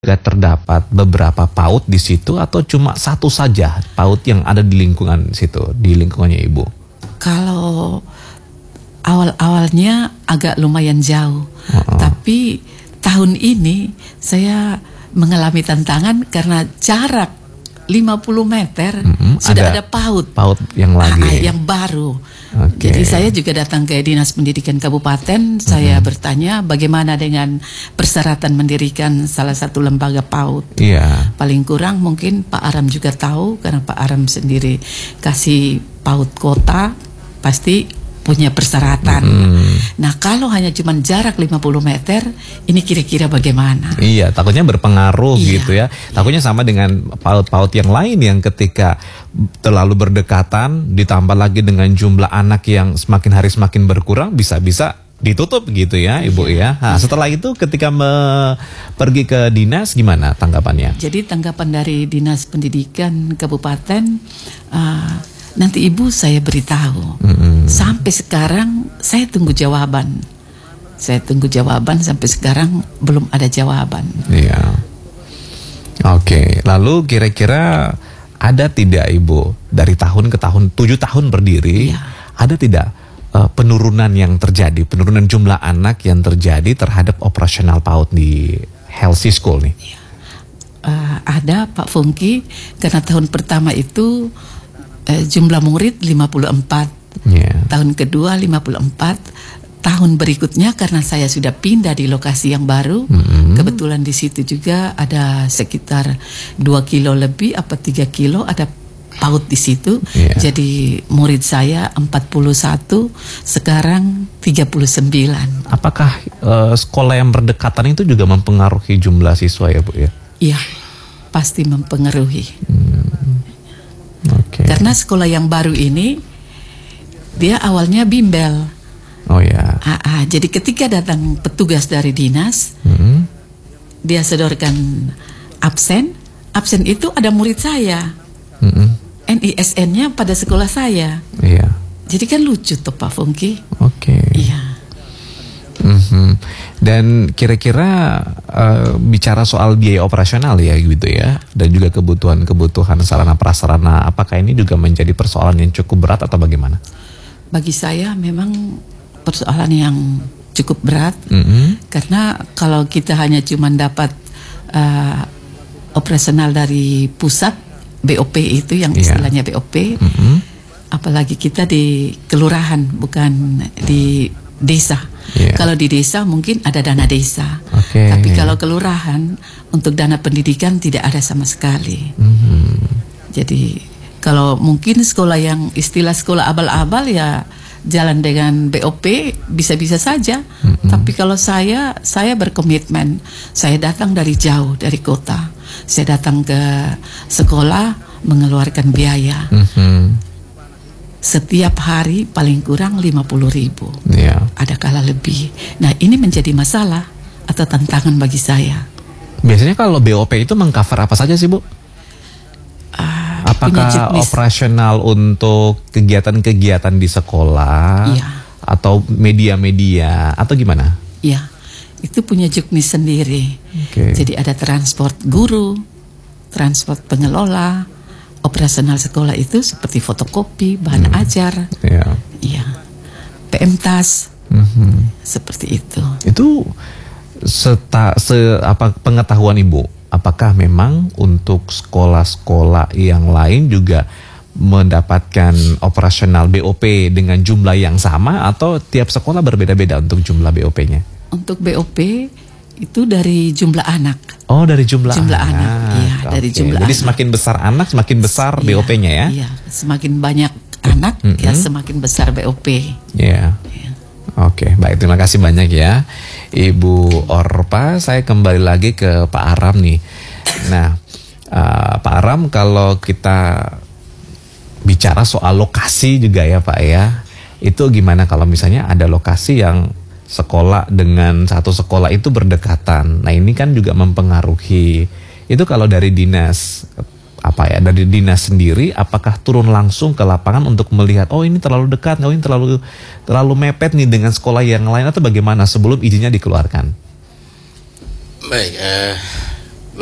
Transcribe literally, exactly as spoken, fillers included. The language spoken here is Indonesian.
terdapat beberapa PAUD di situ atau cuma satu saja PAUD yang ada di lingkungan situ, di lingkungannya Ibu? Kalau awal-awalnya agak lumayan jauh, uh-uh. tapi tahun ini saya mengalami tantangan karena jarak lima puluh meter mm-hmm. sudah ada, ada PAUD. PAUD yang lagi. Ah, yang baru. Okay. Jadi saya juga datang ke Dinas Pendidikan Kabupaten, mm-hmm. saya bertanya bagaimana dengan persyaratan mendirikan salah satu lembaga PAUD. Iya. Yeah. Paling kurang mungkin Pak Aram juga tahu karena Pak Aram sendiri kasih PAUD kota pasti punya persyaratan. Hmm. Nah, kalau hanya cuma jarak lima puluh meter, ini kira-kira bagaimana? Iya, takutnya berpengaruh iya. gitu ya. Takutnya iya. sama dengan PAUD-PAUD yang lain yang ketika terlalu berdekatan, ditambah lagi dengan jumlah anak yang semakin hari semakin berkurang, bisa-bisa ditutup gitu ya, Ibu iya. ya. Nah, iya. Setelah itu ketika me- pergi ke dinas, gimana tanggapannya? Jadi tanggapan dari Dinas Pendidikan Kabupaten, uh, nanti Ibu saya beritahu. Mm-hmm. Sampai sekarang saya tunggu jawaban. Saya tunggu jawaban sampai sekarang belum ada jawaban. Iya. Oke, lalu kira-kira ada tidak Ibu dari tahun ke tahun, tujuh tahun berdiri, iya. ada tidak uh, penurunan yang terjadi, penurunan jumlah anak yang terjadi terhadap operasional PAUD di Healthy School nih? Iya. Uh, ada Pak Fungki, karena tahun pertama itu uh, jumlah murid lima puluh empat. Yeah. Tahun kedua lima puluh empat, tahun berikutnya karena saya sudah pindah di lokasi yang baru, mm-hmm. kebetulan di situ juga ada sekitar dua kilo lebih apa tiga kilo ada PAUD di situ, yeah. jadi murid saya empat puluh satu, sekarang tiga puluh sembilan. Apakah uh, sekolah yang berdekatan itu juga mempengaruhi jumlah siswa ya Bu ya? Iya, pasti mempengaruhi. Hmm. Okay. Karena sekolah yang baru ini dia awalnya bimbel. Oh ya. Ah, ah, jadi ketika datang petugas dari dinas, mm-hmm. dia sodorkan absen. Absen itu ada murid saya. Mm-hmm. N I S N-nya pada sekolah saya. Iya. Jadi kan lucu tuh Pak Fungki. Oke. Okay. Iya. Mm-hmm. Dan kira-kira uh, bicara soal biaya operasional ya gitu ya, dan juga kebutuhan-kebutuhan sarana prasarana, apakah ini juga menjadi persoalan yang cukup berat atau bagaimana? Bagi saya memang persoalan yang cukup berat, mm-hmm. karena kalau kita hanya cuma dapat uh, operasional dari pusat B O P itu yang yeah. istilahnya B O P, mm-hmm. apalagi kita di kelurahan bukan di desa. Yeah. Kalau di desa mungkin ada dana desa, okay. tapi kalau kelurahan untuk dana pendidikan tidak ada sama sekali. Mm-hmm. Jadi kalau mungkin sekolah yang istilah sekolah abal-abal ya jalan dengan B O P bisa-bisa saja. Mm-hmm. Tapi kalau saya, saya berkomitmen. Saya datang dari jauh, dari kota. Saya datang ke sekolah mengeluarkan biaya. Mm-hmm. Setiap hari paling kurang lima puluh ribu. Yeah. Ada kala lebih. Nah ini menjadi masalah atau tantangan bagi saya. Biasanya kalau B O P itu mengcover apa saja sih Bu? Apakah operasional untuk kegiatan-kegiatan di sekolah, iya. atau media-media, atau gimana? Iya, itu punya juknis sendiri. Okay. Jadi ada transport guru, transport pengelola, operasional sekolah itu seperti fotokopi, bahan hmm. ajar, iya. iya, P M T A S, mm-hmm. seperti itu. Itu seta, se, apa pengetahuan Ibu? Apakah memang untuk sekolah-sekolah yang lain juga mendapatkan operasional B O P dengan jumlah yang sama atau tiap sekolah berbeda-beda untuk jumlah B O P-nya? Untuk B O P itu dari jumlah anak. Oh, dari jumlah, jumlah anak. anak. Iya, okay. dari jumlah Jadi anak. semakin besar anak, semakin besar iya, B O P-nya ya? Iya, semakin banyak anak mm-hmm. ya semakin besar B O P. Iya. Yeah. Oke, okay, baik, terima kasih banyak ya Ibu Orpa. Saya kembali lagi ke Pak Aram nih. Nah, uh, Pak Aram, kalau kita bicara soal lokasi juga ya Pak ya, itu gimana kalau misalnya ada lokasi yang sekolah dengan satu sekolah itu berdekatan? Nah ini kan juga mempengaruhi. Itu kalau dari dinas apa ya, dari dinas sendiri, apakah turun langsung ke lapangan untuk melihat, oh ini terlalu dekat, oh ini terlalu terlalu mepet nih dengan sekolah yang lain, atau bagaimana sebelum izinnya dikeluarkan? Baik, uh,